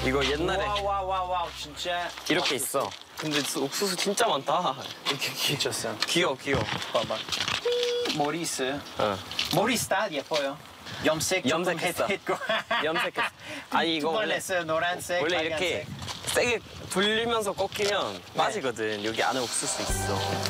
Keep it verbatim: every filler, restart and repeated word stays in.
이거 옛날에 와우 와우 와우 와우 진짜 이렇게 있어. 근데 옥수수 진짜 많다. 이렇게 귀, 미쳤어. 귀여워 귀여워. 봐봐. 모리스. 어. 모리스 다 예뻐요. 염색 조금 염색했어. 했고. 염색했어. 아니 이거 원래 냈어요. 노란색, 원래 빨간색. 이렇게 세게 돌리면서 꺾이면 빠지거든. 여기 안에 옥수수 있어.